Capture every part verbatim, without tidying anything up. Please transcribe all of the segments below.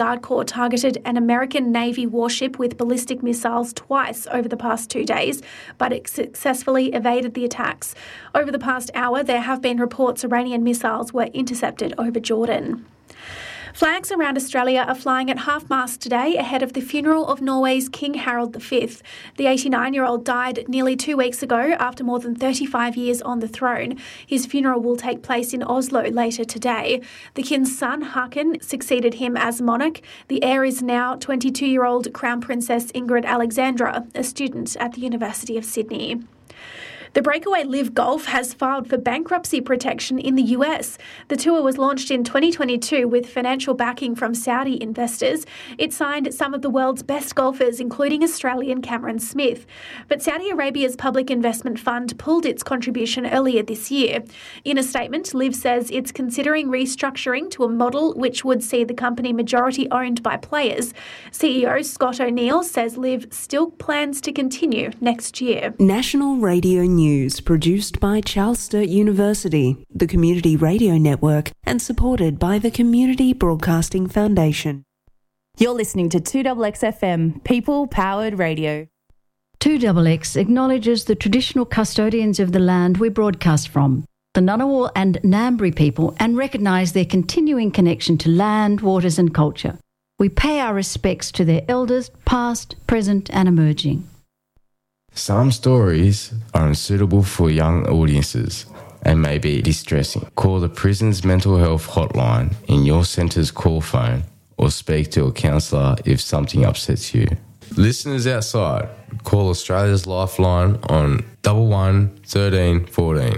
Guard Corps targeted an American Navy warship with ballistic missiles twice over the past two days, but it successfully evaded the attacks. Over the past hour, there have been reports Iranian missiles were intercepted over Jordan. Flags around Australia are flying at half-mast today ahead of the funeral of Norway's King Harald the Fifth. The eighty-nine-year-old died nearly two weeks ago after more than thirty-five years on the throne. His funeral will take place in Oslo later today. The king's son, Haakon, succeeded him as monarch. The heir is now twenty-two-year-old Crown Princess Ingrid Alexandra, a student at the University of Sydney. The breakaway Live Golf has filed for bankruptcy protection in the U S. The tour was launched in twenty twenty-two with financial backing from Saudi investors. It signed some of the world's best golfers, including Australian Cameron Smith. But Saudi Arabia's public investment fund pulled its contribution earlier this year. In a statement, Live says it's considering restructuring to a model which would see the company majority owned by players. C E O Scott O'Neill says Live still plans to continue next year. National Radio News. News produced by Charles Sturt University, the Community Radio Network, and supported by the Community Broadcasting Foundation. You're listening to two X X F M, People-Powered Radio. two X X acknowledges the traditional custodians of the land we broadcast from, the Ngunnawal and Ngambri people, and recognise their continuing connection to land, waters and culture. We pay our respects to their elders, past, present and emerging. Some stories are unsuitable for young audiences and may be distressing. Call the prison's mental health hotline in your centre's call phone or speak to a counsellor if something upsets you. Listeners outside, call Australia's Lifeline on one one one thirteen fourteen.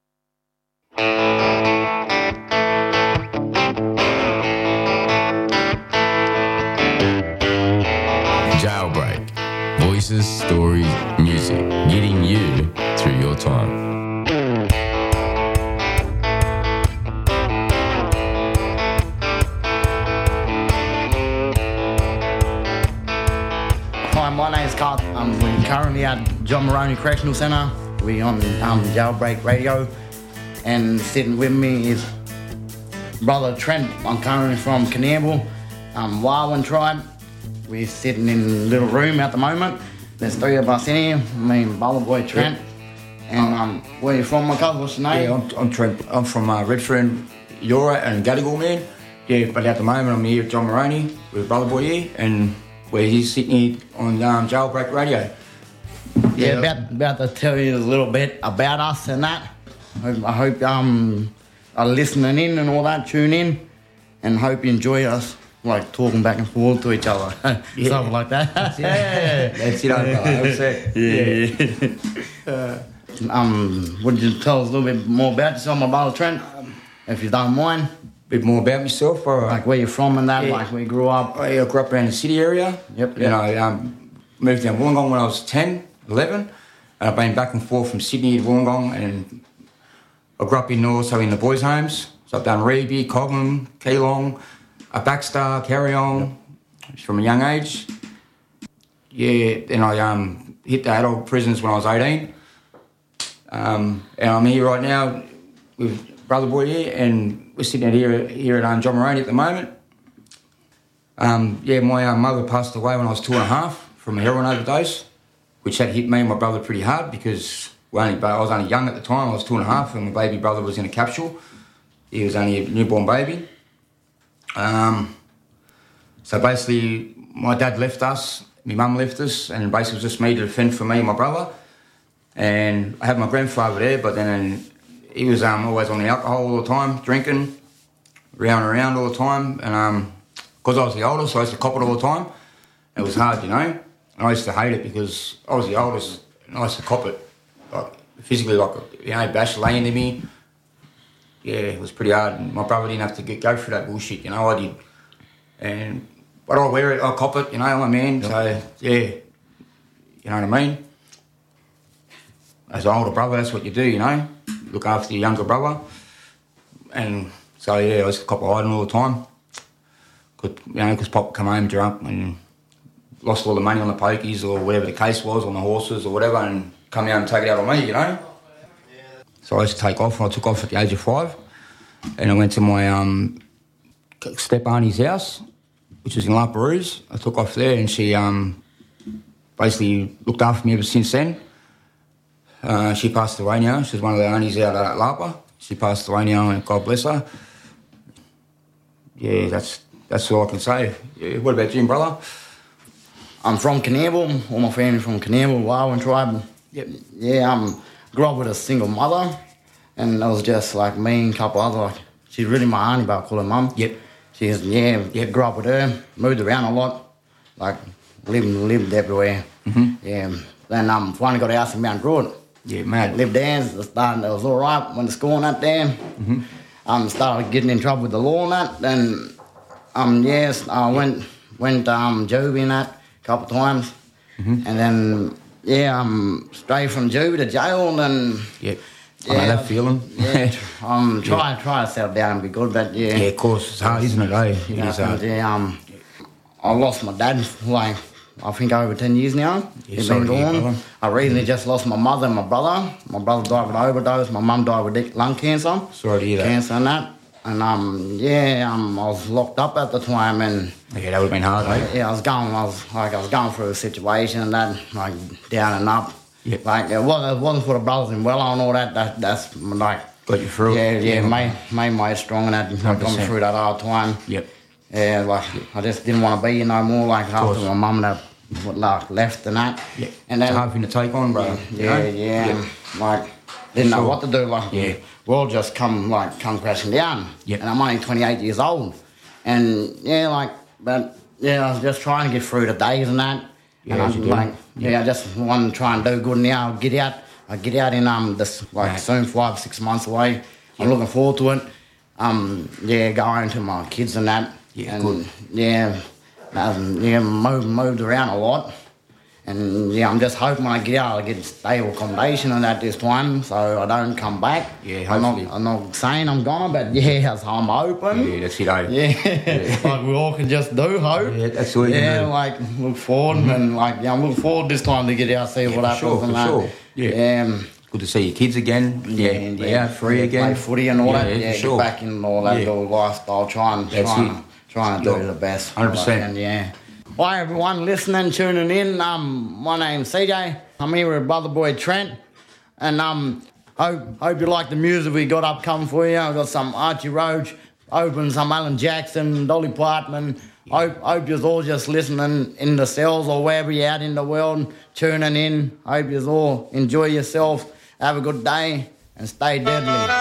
Jailbreak. Voices, stories, music, getting you through your time. Hi, my name's Carl. Um, we're currently at John Moroney Correctional Centre. We're on um, Jailbreak Radio, and sitting with me is brother Trent. I'm currently from Coonamble, um, Warwan tribe. We're sitting in a little room at the moment. There's three of us in here, me and brother boy Trent. Yeah. And um, where you from, my cousin? What's your name? Yeah, I'm, I'm Trent. I'm from uh, Redfern, Eora and Gadigal, man. Yeah, but at the moment I'm here with John Moroney, with brother boy here, and we're here sitting here on um, Jailbreak Radio. Yeah, yeah, about about to tell you a little bit about us and that. I hope um are listening in and all that, tune in, and hope you enjoy us. Like talking back and forth to each other, yeah. Something like that. That's it. Yeah. That's it, That's it. Yeah. yeah. uh, um, would you tell us a little bit more about yourself, my brother Trent, if you don't mind? A bit more about myself, or like where you're from and that, yeah. like where you grew up. I grew up around the city area. Yep. You know, I um, moved down Wollongong when I was ten, eleven, and I've been back and forth from Sydney to Wollongong, and I grew up in also in the boys' homes. So I've done Reeby, Cobham, Keelong. A Baxter, Carry On, from a young age. Yeah, then I um, hit the adult prisons when I was eighteen. Um, and I'm here right now with Brother Boy here, and we're sitting out here, here at um, John Moroney at the moment. Um, yeah, my uh, mother passed away when I was two and a half from a heroin overdose, which had hit me and my brother pretty hard because we only, I was only young at the time. I was two and a half, and my baby brother was in a capsule. He was only a newborn baby. Um, so basically, my dad left us, my mum left us, and basically it was just me to defend for me and my brother. And I had my grandfather there, but then he was um, always on the alcohol all the time, drinking, round and around all the time. And um, because I was the oldest, I used to cop it all the time. It was hard, you know. And I used to hate it because I was the oldest, and I used to cop it, like physically, like, you know, bash laying to me. Yeah, it was pretty hard. My brother didn't have to get, go through that bullshit, you know, I did. And, but I wear it, I cop it, you know, I'm a man, yep. So, yeah, you know what I mean? As an older brother, that's what you do, you know, look after your younger brother. And so, yeah, I used to cop hiding all the time. Could, you know, because Pop come home drunk and lost all the money on the pokies or whatever the case was, on the horses or whatever, and come out and take it out on me, you know? So I used to take off, and I took off at the age of five. And I went to my um, step auntie's house, which was in La Perouse. I took off there, and she um, basically looked after me ever since then. Uh, she passed away now. She was one of the aunties out at Lapa. She passed away now, and God bless her. Yeah, that's that's all I can say. Yeah, what about you, brother? I'm from Canaveral. All my family from Canaveral, Warwen tribe. Yep. Yeah, I um, grew up with a single mother, and it was just like me and a couple other. Like, she's really my auntie, but I call her mum. Yep. She's yeah. Yep. Grew up with her, moved around a lot, like lived lived everywhere. Mm-hmm. Yeah. Then um, finally got a house in Mount Druitt. Yeah, mad. Lived there. It started, it was all right. Went to school and that there. Mm-hmm. Um, started getting in trouble with the law and that. Then um, yes, I went went um juvie and that a couple of times, mm-hmm. and then yeah, um, straight from juvie to jail and then. Yep. Yeah, I know that feeling. Yeah, um, try Yeah. try to settle down and be good, but yeah. Yeah, of course. It's hard, isn't it, eh? It You know, is hard. yeah, um, I lost my dad, like, I think over ten years now. Yeah, He's sorry been to hear, gone. brother. I recently just lost my mother and my brother. My brother died with overdose. My mum died with dick- lung cancer. Sorry to hear that. Cancer and that. And, um, yeah, um, I was locked up at the time and, Yeah, that would have been hard, eh? yeah, I was going, I was, like, I was going through a situation and that, like, down and up. Yeah. Like, it wasn't, it wasn't for the brothers in Wello and all that, that that's, like, Got you through it. yeah, yeah, Yeah. made, made my strong and that, one hundred like, percent. coming through that hard time. Yep. Yeah, like, I just didn't want to be here no more, like, after course. my mum and that, like, left and that. Yeah. And It's a then, hard thing to take on, bro. you yeah, know? yeah, and, like, didn't know Sure. what to do, like, Yeah. world just come, like, come crashing down. Yep. And I'm only twenty-eight years old. And, yeah, like, but, yeah, I was just trying to get through the days and that. Yeah, and as I'm you do. like, yeah, I just want to try and do good now, get out. I get out in, um, this, like, Right. soon, five, six months away. I'm looking forward to it. Um, yeah, going to my kids and that. Yeah, and, good. Yeah, um, yeah, moved, moved around a lot. And yeah, I'm just hoping when I get out, I get stable accommodation and that this time, so I don't come back. Yeah, I'm not, hopefully. I'm not saying I'm gone, but yeah, so I'm open. Yeah, that's it, eh? Yeah, like we all can just do hope. Yeah, that's all you Yeah, can do. like look forward and like yeah, I'm looking forward this time to get out, see what for happens sure, and for that. sure. Yeah. um, Good to see your kids again. yeah, Yeah, and, be yeah, out free yeah, again. play footy and all yeah, that. for Yeah, sure. get back in all that Yeah. little lifestyle. Try and That's try it. and, try and do Yeah. the best. one hundred percent. And yeah. Hi everyone listening, tuning in. Um, my name's C J. I'm here with Brother Boy Trent, and um, hope hope you like the music we got up coming for you. I've got some Archie Roach, open some Alan Jackson, Dolly Parton. Hope hope you're all just listening in the cells or wherever you're out in the world, tuning in. Hope you all enjoy yourself. Have a good day and stay deadly.